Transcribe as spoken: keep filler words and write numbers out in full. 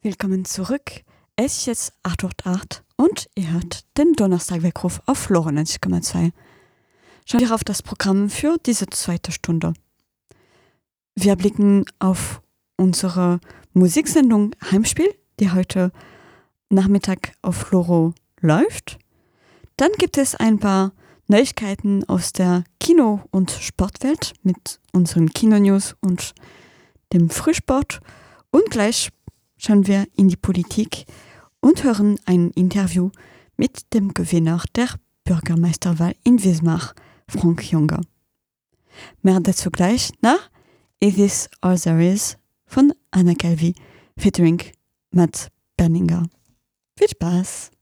Willkommen zurück. Es ist jetzt acht Uhr acht und ihr hört den Donnerstag-Weckruf auf Flora neunzig Komma zwei. Schaut ihr auf das Programm für diese zweite Stunde. Wir blicken auf unsere Musiksendung Heimspiel, die heute Nachmittag auf Floro läuft. Dann gibt es ein paar Neuigkeiten aus der Kino- und Sportwelt mit unseren Kino-News und dem Frühsport. Und gleich schauen wir in die Politik und hören ein Interview mit dem Gewinner der Bürgermeisterwahl in Wismar, Frank Junger. Mehr dazu gleich nach Is This All There Is von Anna Calvi featuring Matt Berninger. Viel Spaß!